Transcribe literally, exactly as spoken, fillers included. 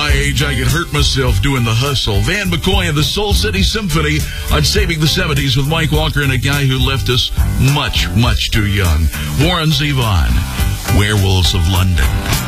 my age, I could hurt myself doing the hustle. Van McCoy and the Soul City Symphony on Saving the seventies with Mike Walker and a guy who left us much, much too young. Warren Zevon, Werewolves of London.